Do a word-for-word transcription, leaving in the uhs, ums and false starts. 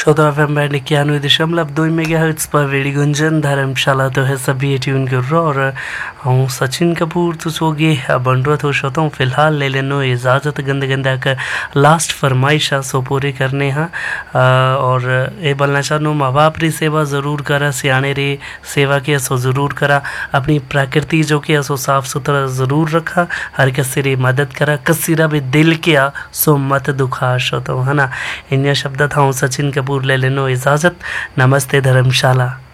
चौदह F M band इक्यानवे दशमलव दो मेगा हर्ट्स पर रेडियो गुंजन धर्मशाला तो है सभी ट्यून कर रहा और हूँ सचिन कपूर तो सो गए बंडो तो शोता हूँ फिलहाल ले लेनो इजाज़त गंद गंदा का लास्ट फरमाइश सो पूरे करने हाँ और ये बोलना चाहूँ माँ बाप री सेवा ज़रूर करा सियाने रे सेवा के सो ज़रूर करा अपनी प्रकृति जो कि सो साफ़ सुथरा ज़रूर रखा हर किसी री मदद करा किसी रा भी दिल किया सो मत दुखा शो तो है ना इन शब्द था हूँ सचिन कपूर ले लेनो इजाज़त। नमस्ते धर्मशाला।